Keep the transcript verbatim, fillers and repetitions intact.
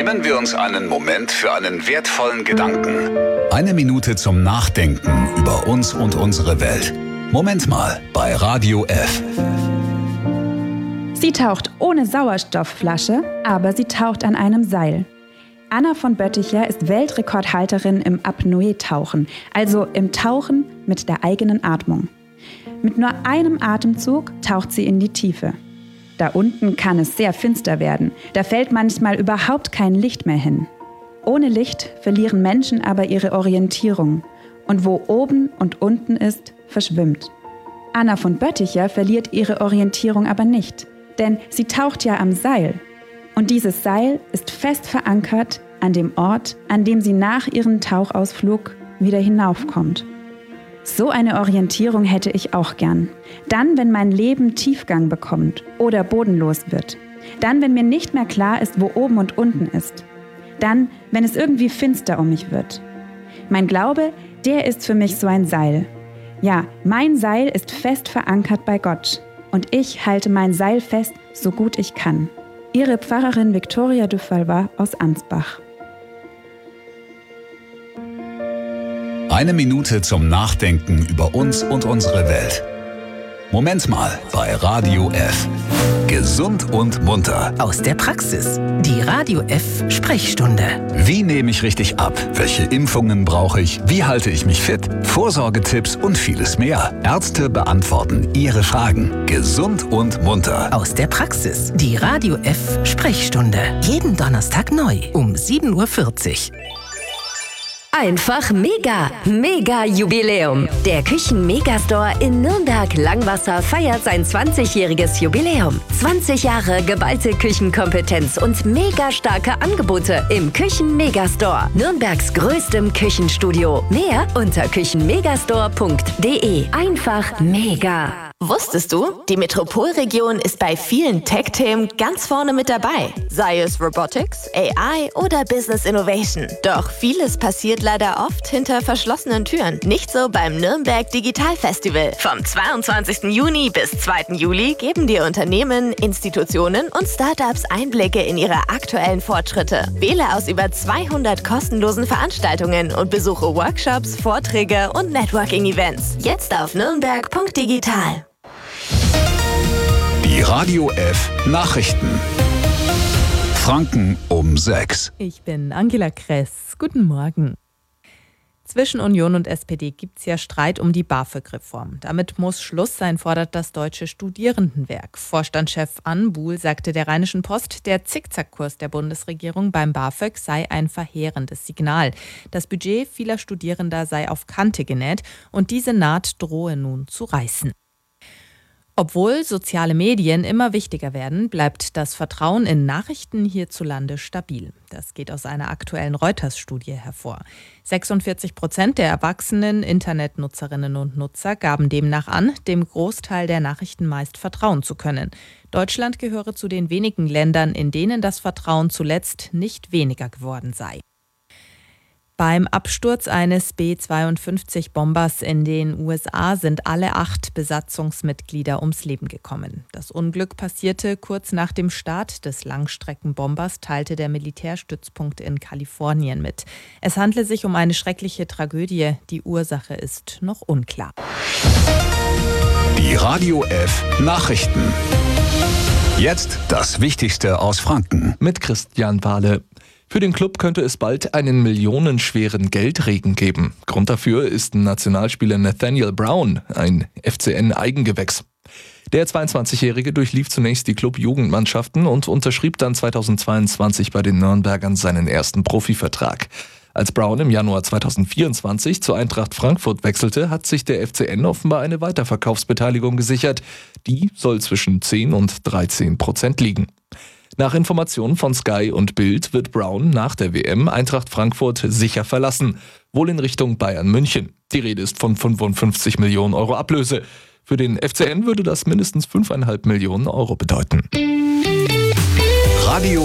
Nehmen wir uns einen Moment für einen wertvollen Gedanken. Eine Minute zum Nachdenken über uns und unsere Welt. Moment mal bei Radio F. Sie taucht ohne Sauerstoffflasche, aber sie taucht an einem Seil. Anna von Bötticher ist Weltrekordhalterin im Apnoe-Tauchen, also im Tauchen mit der eigenen Atmung. Mit nur einem Atemzug taucht sie in die Tiefe. Da unten kann es sehr finster werden. Da fällt manchmal überhaupt kein Licht mehr hin. Ohne Licht verlieren Menschen aber ihre Orientierung. Und wo oben und unten ist, verschwimmt. Anna von Bötticher verliert ihre Orientierung aber nicht. Denn sie taucht ja am Seil. Und dieses Seil ist fest verankert an dem Ort, an dem sie nach ihrem Tauchausflug wieder hinaufkommt. So eine Orientierung hätte ich auch gern. Dann, wenn mein Leben Tiefgang bekommt oder bodenlos wird. Dann, wenn mir nicht mehr klar ist, wo oben und unten ist. Dann, wenn es irgendwie finster um mich wird. Mein Glaube, der ist für mich so ein Seil. Ja, mein Seil ist fest verankert bei Gott. Und ich halte mein Seil fest, so gut ich kann. Ihre Pfarrerin Victoria de Valois aus Ansbach. Eine Minute zum Nachdenken über uns und unsere Welt. Moment mal bei Radio F. Gesund und munter. Aus der Praxis. Die Radio F Sprechstunde. Wie nehme ich richtig ab? Welche Impfungen brauche ich? Wie halte ich mich fit? Vorsorgetipps und vieles mehr. Ärzte beantworten Ihre Fragen. Gesund und munter. Aus der Praxis. Die Radio F Sprechstunde. Jeden Donnerstag neu um sieben Uhr vierzig. Einfach mega, mega Jubiläum. Der Küchen-Megastore in Nürnberg-Langwasser feiert sein zwanzigjähriges Jubiläum. zwanzig Jahre geballte Küchenkompetenz und mega starke Angebote im Küchen-Megastore. Nürnbergs größtem Küchenstudio. Mehr unter küchenmegastore punkt de. Einfach mega. Wusstest du, die Metropolregion ist bei vielen Tech-Themen ganz vorne mit dabei. Sei es Robotics, A I oder Business Innovation. Doch vieles passiert leider oft hinter verschlossenen Türen. Nicht so beim Nürnberg Digital Festival. Vom zweiundzwanzigsten Juni bis zweiten Juli geben dir Unternehmen, Institutionen und Startups Einblicke in ihre aktuellen Fortschritte. Wähle aus über zweihundert kostenlosen Veranstaltungen und besuche Workshops, Vorträge und Networking-Events. Jetzt auf nürnberg punkt digital. Die Radio F Nachrichten. Franken um sechs. Ich bin Angela Kress. Guten Morgen. Zwischen Union und S P D gibt es ja Streit um die BAföG-Reform. Damit muss Schluss sein, fordert das Deutsche Studierendenwerk. Vorstandschef Anne Buhl sagte der Rheinischen Post, der Zickzackkurs der Bundesregierung beim BAföG sei ein verheerendes Signal. Das Budget vieler Studierender sei auf Kante genäht und diese Naht drohe nun zu reißen. Obwohl soziale Medien immer wichtiger werden, bleibt das Vertrauen in Nachrichten hierzulande stabil. Das geht aus einer aktuellen Reuters-Studie hervor. sechsundvierzig Prozent der erwachsenen Internetnutzerinnen und Nutzer gaben demnach an, dem Großteil der Nachrichten meist vertrauen zu können. Deutschland gehöre zu den wenigen Ländern, in denen das Vertrauen zuletzt nicht weniger geworden sei. Beim Absturz eines B zweiundfünfzig Bombers in den U S A sind alle acht Besatzungsmitglieder ums Leben gekommen. Das Unglück passierte kurz nach dem Start des Langstreckenbombers, teilte der Militärstützpunkt in Kalifornien mit. Es handle sich um eine schreckliche Tragödie. Die Ursache ist noch unklar. Die Radio F Nachrichten. Jetzt das Wichtigste aus Franken. Mit Christian Wahle. Für den Club könnte es bald einen millionenschweren Geldregen geben. Grund dafür ist Nationalspieler Nathaniel Brown, ein F C N-Eigengewächs. Der zweiundzwanzigjährige durchlief zunächst die Club-Jugendmannschaften und unterschrieb dann zweitausendzweiundzwanzig bei den Nürnbergern seinen ersten Profivertrag. Als Brown im Januar zweitausendvierundzwanzig zur Eintracht Frankfurt wechselte, hat sich der F C N offenbar eine Weiterverkaufsbeteiligung gesichert. Die soll zwischen zehn und dreizehn Prozent liegen. Nach Informationen von Sky und Bild wird Brown nach der W M Eintracht Frankfurt sicher verlassen, wohl in Richtung Bayern München. Die Rede ist von fünfundfünfzig Millionen Euro Ablöse. Für den F C N würde das mindestens fünfeinhalb Millionen Euro bedeuten. Radio